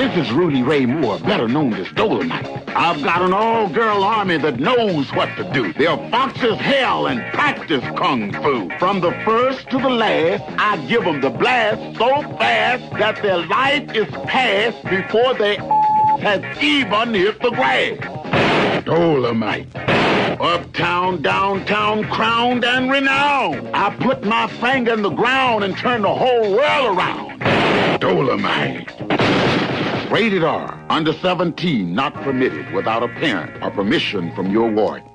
This is Rudy Ray Moore, better known as Dolomite. I've got an all-girl army that knows what to do. They're fox as hell and practice kung fu. From the first to the last, I give them the blast so fast that their life is past before they has even hit the grass. Dolomite. Uptown, downtown, crowned and renowned. I put my finger in the ground and turn the whole world around. Dolomite. Rated R. Under 17, not permitted without a parent or permission from your warden.